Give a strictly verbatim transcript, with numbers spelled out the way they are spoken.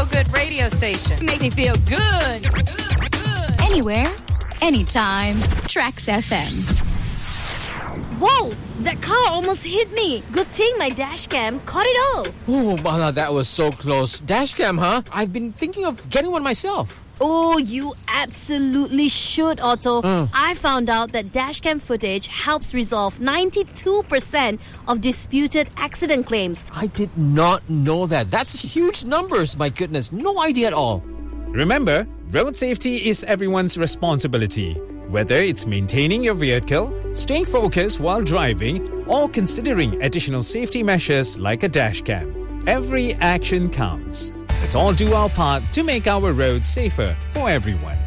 feel-good radio station. Make me feel good. good, good. Anywhere, anytime. Trax F M. Whoa! That car almost hit me. Good thing my dash cam caught it all. Oh, Bala, that was so close. Dashcam, huh? I've been thinking of getting one myself. Oh, you absolutely should, Otto. Mm. I found out that dashcam footage helps resolve ninety-two percent of disputed accident claims. I did not know that. That's huge numbers, my goodness. No idea at all. Remember, road safety is everyone's responsibility. Whether it's maintaining your vehicle, staying focused while driving, or considering additional safety measures like a dashcam, every action counts. Let's all do our part to make our roads safer for everyone.